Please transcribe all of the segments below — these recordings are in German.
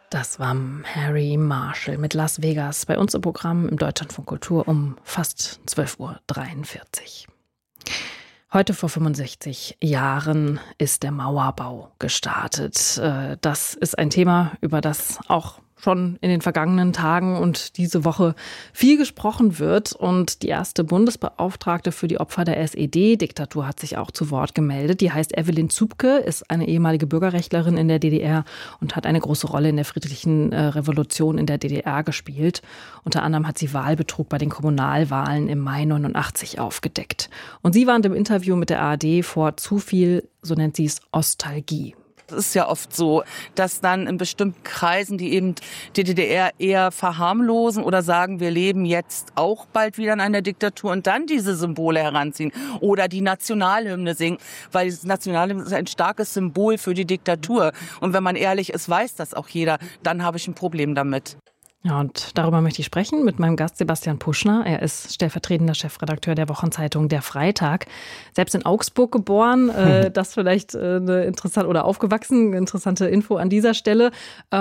Das war Harry Marshall mit Las Vegas bei uns im Programm im Deutschlandfunk Kultur um fast 12:43 Uhr. Heute vor 65 Jahren ist der Mauerbau gestartet. Das ist ein Thema, über das auch schon in den vergangenen Tagen und diese Woche viel gesprochen wird. Und die erste Bundesbeauftragte für die Opfer der SED-Diktatur hat sich auch zu Wort gemeldet. Die heißt Evelyn Zupke, ist eine ehemalige Bürgerrechtlerin in der DDR und hat eine große Rolle in der friedlichen Revolution in der DDR gespielt. Unter anderem hat sie Wahlbetrug bei den Kommunalwahlen im Mai 89 aufgedeckt. Und sie warnt im Interview mit der ARD vor zu viel, so nennt sie es, Ostalgie. Es ist ja oft so, dass dann in bestimmten Kreisen, die eben die DDR eher verharmlosen oder sagen, wir leben jetzt auch bald wieder in einer Diktatur und dann diese Symbole heranziehen oder die Nationalhymne singen, weil die Nationalhymne ist ein starkes Symbol für die Diktatur. Und wenn man ehrlich ist, weiß das auch jeder, dann habe ich ein Problem damit. Ja, und darüber möchte ich sprechen mit meinem Gast Sebastian Puschner. Er ist stellvertretender Chefredakteur der Wochenzeitung Der Freitag. Selbst in Augsburg geboren, das vielleicht eine interessante oder aufgewachsen, eine interessante Info an dieser Stelle.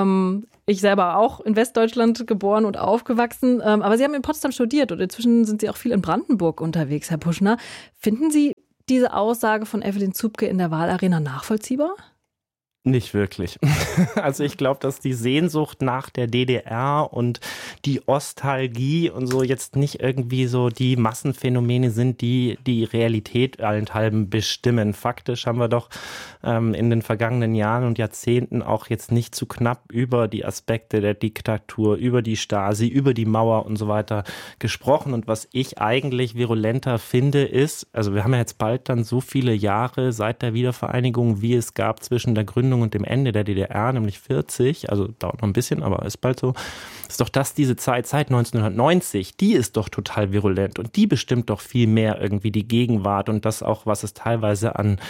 Ich selber auch in Westdeutschland geboren und aufgewachsen. Aber Sie haben in Potsdam studiert und inzwischen sind Sie auch viel in Brandenburg unterwegs, Herr Puschner. Finden Sie diese Aussage von Evelyn Zupke in der Wahlarena nachvollziehbar? Nicht wirklich. Also ich glaube, dass die Sehnsucht nach der DDR und die Ostalgie und so jetzt nicht irgendwie so die Massenphänomene sind, die die Realität allenthalben bestimmen. Faktisch haben wir doch in den vergangenen Jahren und Jahrzehnten auch jetzt nicht zu knapp über die Aspekte der Diktatur, über die Stasi, über die Mauer und so weiter gesprochen. Und was ich eigentlich virulenter finde, ist, also wir haben ja jetzt bald dann so viele Jahre seit der Wiedervereinigung, wie es gab zwischen der Gründung und dem Ende der DDR, nämlich 40, also dauert noch ein bisschen, aber ist bald so, ist doch das diese Zeit, seit 1990, die ist doch total virulent und die bestimmt doch viel mehr irgendwie die Gegenwart und das auch, was es teilweise an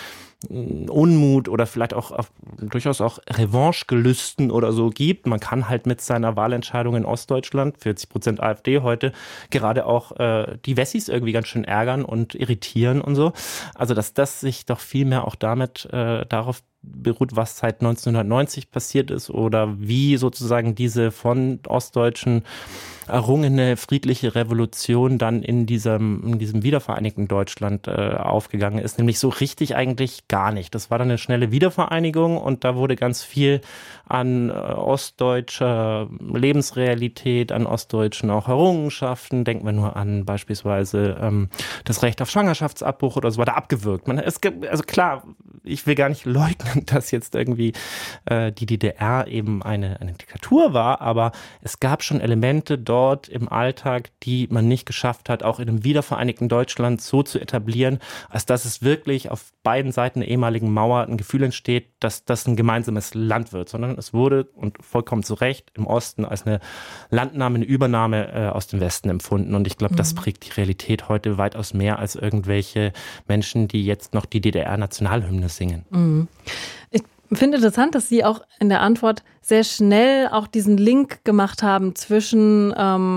Unmut oder vielleicht auch durchaus auch Revanchegelüsten oder so gibt. Man kann halt mit seiner Wahlentscheidung in Ostdeutschland, 40% AfD heute, gerade auch die Wessis irgendwie ganz schön ärgern und irritieren und so. Also dass das sich doch viel mehr auch damit darauf beruht, was seit 1990 passiert ist oder wie sozusagen diese von Ostdeutschen errungene friedliche Revolution dann in diesem wiedervereinigten Deutschland aufgegangen ist. Nämlich so richtig eigentlich gar nicht. Das war dann eine schnelle Wiedervereinigung und da wurde ganz viel an ostdeutscher Lebensrealität, an ostdeutschen auch Errungenschaften, denken wir nur an beispielsweise das Recht auf Schwangerschaftsabbruch oder so weiter, abgewürgt. Also klar, ich will gar nicht leugnen, dass jetzt irgendwie die DDR eben eine Diktatur war, aber es gab schon Elemente dort im Alltag, die man nicht geschafft hat, auch in einem wiedervereinigten Deutschland so zu etablieren, als dass es wirklich auf beiden Seiten der ehemaligen Mauer ein Gefühl entsteht, dass das ein gemeinsames Land wird, sondern es wurde, und vollkommen zu Recht, im Osten als eine Landnahme, eine Übernahme aus dem Westen empfunden. Und ich glaube, das prägt die Realität heute weitaus mehr als irgendwelche Menschen, die jetzt noch die DDR-Nationalhymne singen. Mhm. Ich finde interessant, dass Sie auch in der Antwort sehr schnell auch diesen Link gemacht haben zwischen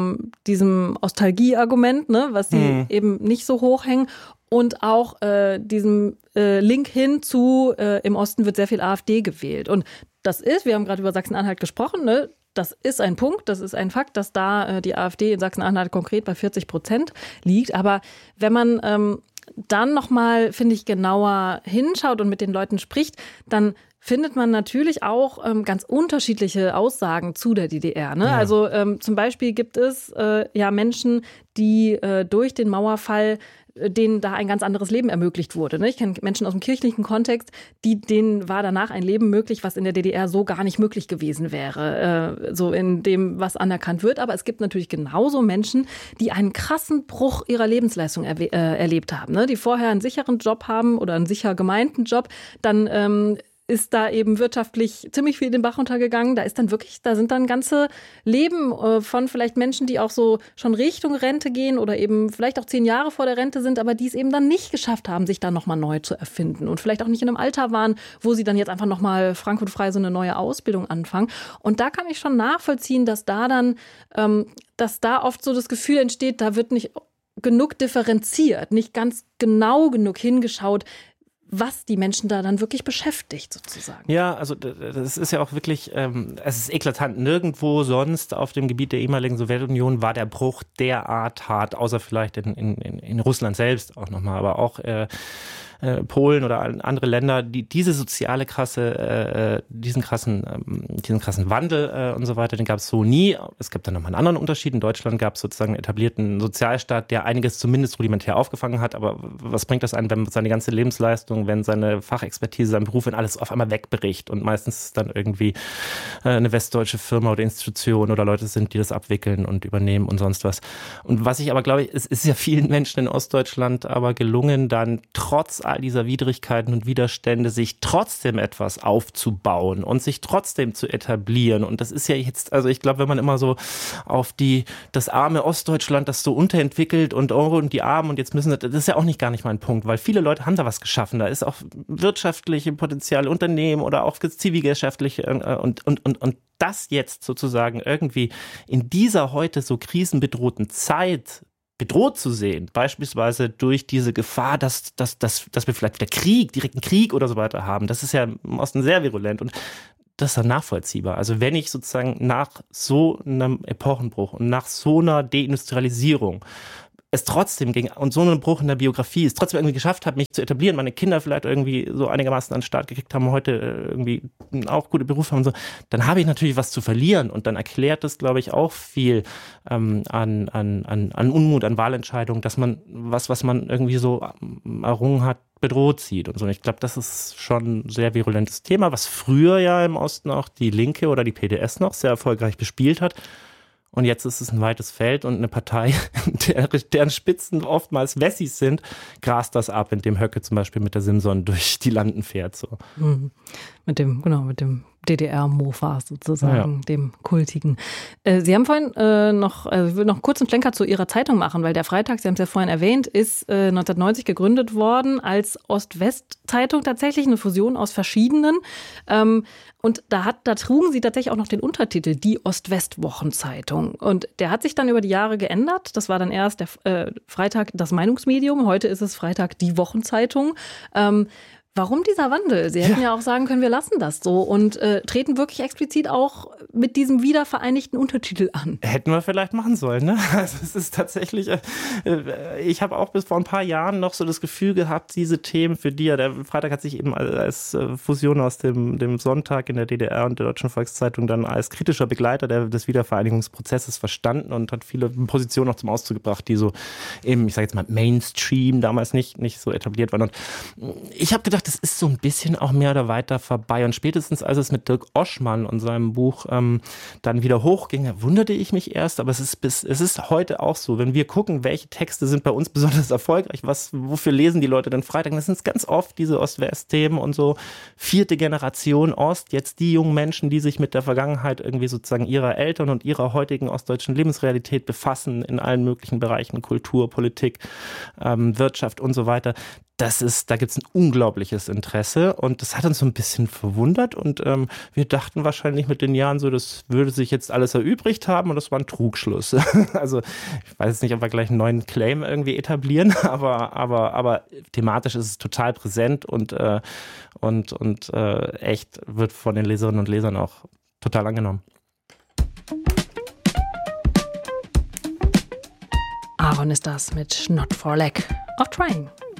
diesem Ostalgie-Argument, ne, was Sie eben nicht so hochhängen, und auch diesem Link hin zu im Osten wird sehr viel AfD gewählt. Und das ist, wir haben gerade über Sachsen-Anhalt gesprochen, ne, das ist ein Punkt, das ist ein Fakt, dass da die AfD in Sachsen-Anhalt konkret bei 40% liegt. Aber wenn man dann nochmal, finde ich, genauer hinschaut und mit den Leuten spricht, dann findet man natürlich auch ganz unterschiedliche Aussagen zu der DDR. Ne? Ja. Also zum Beispiel gibt es Menschen, die durch den Mauerfall denen da ein ganz anderes Leben ermöglicht wurde. Ne? Ich kenne Menschen aus dem kirchlichen Kontext, denen war danach ein Leben möglich, was in der DDR so gar nicht möglich gewesen wäre, so in dem, was anerkannt wird. Aber es gibt natürlich genauso Menschen, die einen krassen Bruch ihrer Lebensleistung erlebt haben, ne? Die vorher einen sicheren Job haben oder einen sicher gemeinten Job, dann ist da eben wirtschaftlich ziemlich viel den Bach runtergegangen. Da sind dann ganze Leben von vielleicht Menschen, die auch so schon Richtung Rente gehen oder eben vielleicht auch 10 Jahre vor der Rente sind, aber die es eben dann nicht geschafft haben, sich dann nochmal neu zu erfinden und vielleicht auch nicht in einem Alter waren, wo sie dann jetzt einfach nochmal frank und frei so eine neue Ausbildung anfangen. Und da kann ich schon nachvollziehen, dass da oft so das Gefühl entsteht, da wird nicht genug differenziert, nicht ganz genau genug hingeschaut, was die Menschen da dann wirklich beschäftigt sozusagen. Ja, also das ist ja auch wirklich, es ist eklatant. Nirgendwo sonst auf dem Gebiet der ehemaligen Sowjetunion war der Bruch derart hart, außer vielleicht in Russland selbst auch nochmal, aber auch Polen oder andere Länder, die diese soziale diesen krassen Wandel und so weiter, den gab es so nie. Es gibt dann nochmal einen anderen Unterschied. In Deutschland gab es sozusagen einen etablierten Sozialstaat, der einiges zumindest rudimentär aufgefangen hat. Aber was bringt das an, wenn seine ganze Lebensleistung, wenn seine Fachexpertise, sein Beruf, wenn alles auf einmal wegbricht und meistens dann irgendwie eine westdeutsche Firma oder Institution oder Leute sind, die das abwickeln und übernehmen und sonst was. Und was ich aber glaube, es ist ja vielen Menschen in Ostdeutschland aber gelungen, dann trotz all dieser Widrigkeiten und Widerstände sich trotzdem etwas aufzubauen und sich trotzdem zu etablieren. Und das ist ja jetzt, also ich glaube, wenn man immer so auf das arme Ostdeutschland, das so unterentwickelt und die Armen und jetzt müssen, das ist ja auch gar nicht mein Punkt, weil viele Leute haben da was geschaffen. Da ist auch wirtschaftliche Potenzial, Unternehmen oder auch zivilgesellschaftliche und das jetzt sozusagen irgendwie in dieser heute so krisenbedrohten Zeit bedroht zu sehen, beispielsweise durch diese Gefahr, dass wir vielleicht wieder direkten Krieg oder so weiter haben. Das ist ja im Osten sehr virulent und das ist dann nachvollziehbar. Also wenn ich sozusagen nach so einem Epochenbruch und nach so einer Deindustrialisierung es trotzdem und so einen Bruch in der Biografie es trotzdem irgendwie geschafft habe, mich zu etablieren, meine Kinder vielleicht irgendwie so einigermaßen an den Start gekriegt haben, heute irgendwie auch gute Berufe haben und so, dann habe ich natürlich was zu verlieren und dann erklärt das, glaube ich, auch viel an Unmut, an Wahlentscheidungen, dass man was man irgendwie so errungen hat, bedroht sieht und so. Und ich glaube, das ist schon ein sehr virulentes Thema, was früher ja im Osten auch die Linke oder die PDS noch sehr erfolgreich bespielt hat. Und jetzt ist es ein weites Feld und eine Partei, deren Spitzen oftmals Wessis sind, grast das ab, indem Höcke zum Beispiel mit der Simson durch die Landen fährt. So. Mit dem DDR-Mofa sozusagen, dem kultigen. Sie haben vorhin ich will noch kurz einen Schlenker zu Ihrer Zeitung machen, weil der Freitag, Sie haben es ja vorhin erwähnt, ist 1990 gegründet worden als Ost-West-Zeitung, tatsächlich eine Fusion aus verschiedenen. Und da trugen Sie tatsächlich auch noch den Untertitel, die Ost-West-Wochenzeitung. Und der hat sich dann über die Jahre geändert. Das war dann erst der Freitag das Meinungsmedium, heute ist es Freitag die Wochenzeitung. Warum dieser Wandel? Sie hätten ja auch sagen können, wir lassen das so und treten wirklich explizit auch mit diesem wiedervereinigten Untertitel an. Hätten wir vielleicht machen sollen, ne? Also es ist tatsächlich, ich habe auch bis vor ein paar Jahren noch so das Gefühl gehabt, diese Themen, für die der Freitag hat sich eben als Fusion aus dem Sonntag in der DDR und der Deutschen Volkszeitung dann als kritischer Begleiter des Wiedervereinigungsprozesses verstanden und hat viele Positionen noch zum Ausdruck gebracht, die so eben, ich sage jetzt mal Mainstream damals nicht so etabliert waren. Und ich habe gedacht, das ist so ein bisschen auch mehr oder weiter vorbei. Und spätestens, als es mit Dirk Oschmann und seinem Buch dann wieder hochging, wunderte ich mich erst. Aber es ist heute auch so, wenn wir gucken, welche Texte sind bei uns besonders erfolgreich, wofür lesen die Leute denn Freitag? Das sind ganz oft diese Ost-West-Themen und so 4. Generation Ost, jetzt die jungen Menschen, die sich mit der Vergangenheit irgendwie sozusagen ihrer Eltern und ihrer heutigen ostdeutschen Lebensrealität befassen in allen möglichen Bereichen, Kultur, Politik, Wirtschaft und so weiter. Da gibt es ein unglaubliches Interesse und das hat uns so ein bisschen verwundert und wir dachten wahrscheinlich mit den Jahren so, das würde sich jetzt alles erübrigt haben und das war ein Trugschluss. Also ich weiß jetzt nicht, ob wir gleich einen neuen Claim irgendwie etablieren, aber thematisch ist es total präsent und echt wird von den Leserinnen und Lesern auch total angenommen. Aaron ist das mit Not for Lack of Trying.